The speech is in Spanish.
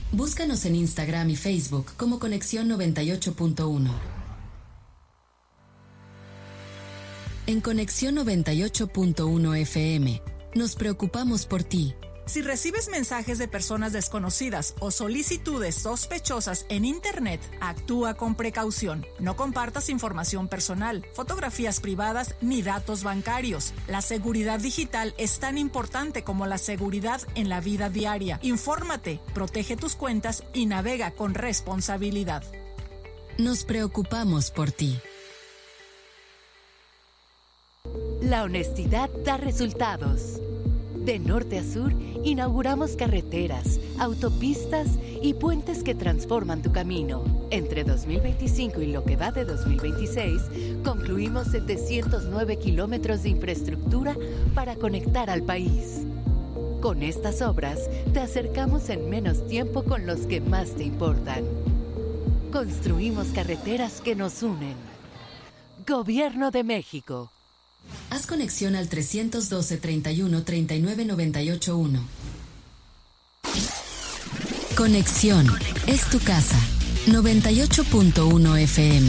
Búscanos en Instagram y Facebook como Conexión 98.1. En Conexión 98.1 FM, nos preocupamos por ti. Si recibes mensajes de personas desconocidas o solicitudes sospechosas en Internet, actúa con precaución. No compartas información personal, fotografías privadas ni datos bancarios. La seguridad digital es tan importante como la seguridad en la vida diaria. Infórmate, protege tus cuentas y navega con responsabilidad. Nos preocupamos por ti. La honestidad da resultados. De norte a sur, inauguramos carreteras, autopistas y puentes que transforman tu camino. Entre 2025 y lo que va de 2026, concluimos 709 kilómetros de infraestructura para conectar al país. Con estas obras, te acercamos en menos tiempo con los que más te importan. Construimos carreteras que nos unen. Gobierno de México. Haz conexión al 312 31 39 98 1. Conexión es tu casa. 98.1 FM.